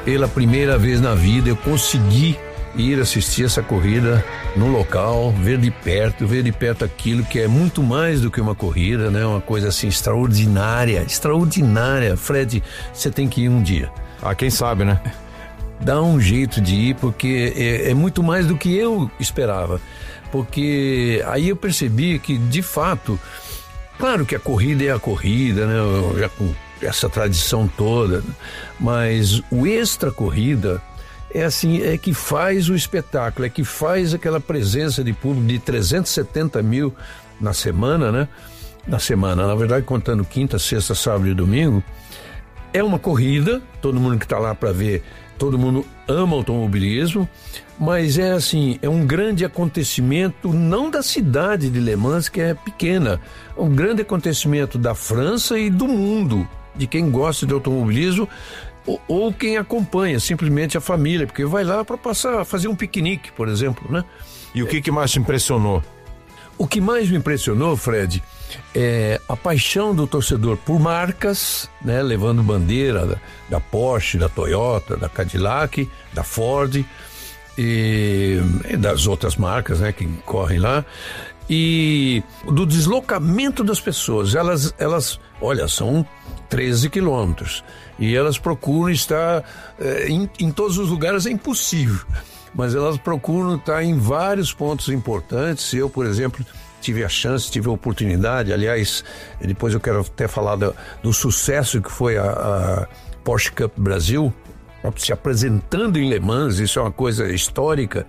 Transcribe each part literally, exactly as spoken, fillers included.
pela primeira vez na vida eu consegui ir assistir essa corrida no local, ver de perto, ver de perto aquilo que é muito mais do que uma corrida, né? Uma coisa assim extraordinária, extraordinária. Fred, você tem que ir um dia. Ah, quem sabe, né? Dá um jeito de ir, porque é, é muito mais do que eu esperava. Porque aí eu percebi que, de fato, claro que a corrida é a corrida, né? Já com essa tradição toda, mas o extra corrida é assim, é que faz o espetáculo, é que faz aquela presença de público de trezentos e setenta mil na semana, né? Na semana, na verdade, contando quinta, sexta, sábado e domingo. É uma corrida, todo mundo que está lá para ver, todo mundo ama automobilismo, mas é assim, é um grande acontecimento, não da cidade de Le Mans, que é pequena, é um grande acontecimento da França e do mundo, de quem gosta de automobilismo, ou, ou quem acompanha, simplesmente a família, porque vai lá para passar, fazer um piquenique, por exemplo, né? E o que, que mais te impressionou? O que mais me impressionou, Fred, é a paixão do torcedor por marcas, né? Levando bandeira da, da Porsche, da Toyota, da Cadillac, da Ford e, e das outras marcas, né? Que correm lá. E do deslocamento das pessoas, elas, elas, olha, são treze quilômetros e elas procuram estar é, em, em todos os lugares, é impossível, mas elas procuram estar em vários pontos importantes. Eu, por exemplo, tive a chance, tive a oportunidade, aliás, depois eu quero até falar do, do sucesso que foi a, a Porsche Cup Brasil, se apresentando em Le Mans, isso é uma coisa histórica.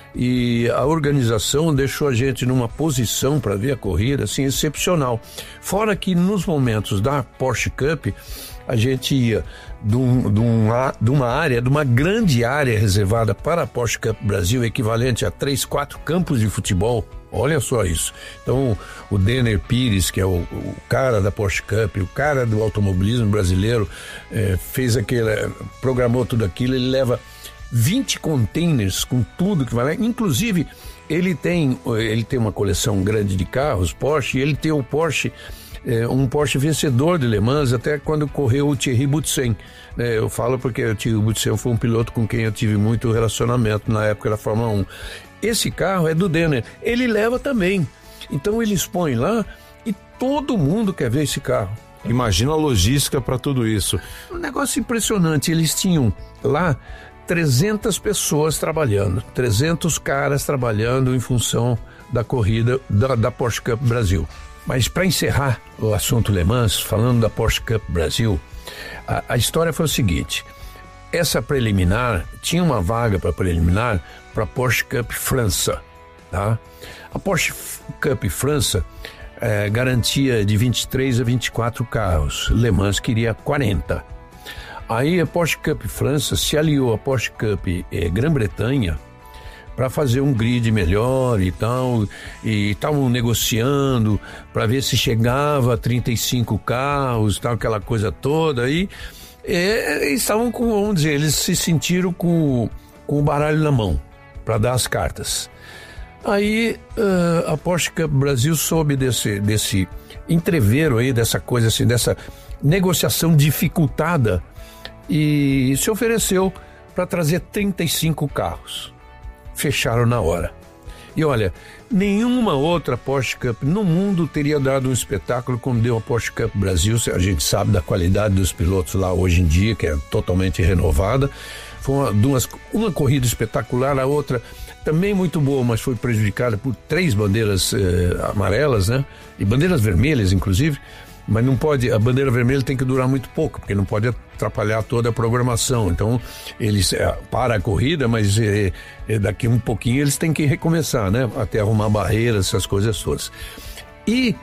E a organização deixou a gente numa posição para ver a corrida, assim, excepcional. Fora que nos momentos da Porsche Cup, a gente ia de, um, de, uma, de uma área, de uma grande área reservada para a Porsche Cup Brasil, equivalente a três, quatro campos de futebol. Olha só isso. Então, o Denner Pires, que é o, o cara da Porsche Cup, o cara do automobilismo brasileiro, eh, fez aquele, programou tudo aquilo, ele leva vinte containers com tudo que vai lá, inclusive ele tem, ele tem uma coleção grande de carros Porsche, e ele tem o Porsche, é, um Porsche vencedor de Le Mans, até quando correu o Thierry Boutsen, né? Eu falo porque o Thierry Boutsen foi um piloto com quem eu tive muito relacionamento na época da Fórmula um. Esse carro é do Denner, ele leva também, então ele expõe lá e todo mundo quer ver esse carro. Imagina a logística para tudo isso. Um negócio impressionante, eles tinham lá trezentas pessoas trabalhando, trezentos caras trabalhando em função da corrida da, da Porsche Cup Brasil. Mas para encerrar o assunto Le Mans, falando da Porsche Cup Brasil, a, a história foi o seguinte: essa preliminar, tinha uma vaga para preliminar para a Porsche Cup França, tá? A Porsche Cup França é, garantia de vinte e três a vinte e quatro carros, Le Mans queria quarenta. Aí a Porsche Cup França se aliou à Porsche Cup eh, Grã-Bretanha para fazer um grid melhor e tal, e estavam negociando para ver se chegava a trinta e cinco carros, tal, aquela coisa toda, aí eh, estavam com, vamos dizer, eles se sentiram com, com o baralho na mão para dar as cartas. Aí uh, a Porsche Cup Brasil soube desse, desse entreveiro aí, dessa coisa assim, dessa negociação dificultada, e se ofereceu para trazer trinta e cinco carros. Fecharam na hora. E olha, nenhuma outra Porsche Cup no mundo teria dado um espetáculo como deu a Porsche Cup Brasil. A gente sabe da qualidade dos pilotos lá hoje em dia, que é totalmente renovada. Foi uma, duas, uma corrida espetacular, a outra também muito boa, mas foi prejudicada por três bandeiras eh, amarelas, né? E bandeiras vermelhas, inclusive. Mas não pode, a bandeira vermelha tem que durar muito pouco, porque não pode atrapalhar toda a programação. Então, eles é, para a corrida, mas é, é, daqui um pouquinho eles têm que recomeçar, né? Até arrumar barreiras, essas coisas todas. E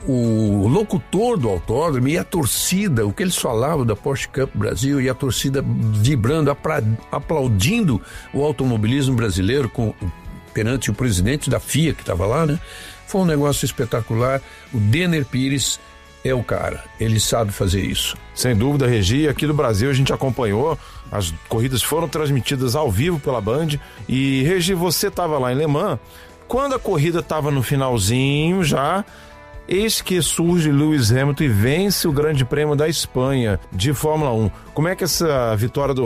o locutor do autódromo e a torcida, o que eles falavam da Porsche Cup Brasil, e a torcida vibrando, apra, aplaudindo o automobilismo brasileiro com, perante o presidente da F I A que estava lá, né? Foi um negócio espetacular. O Denner Pires é o cara, ele sabe fazer isso. Sem dúvida, Regi, aqui do Brasil a gente acompanhou, as corridas foram transmitidas ao vivo pela Band, e Regi, você estava lá em Le Mans, quando a corrida estava no finalzinho já, eis que surge Lewis Hamilton e vence o Grande Prêmio da Espanha de Fórmula um. Como é que essa vitória do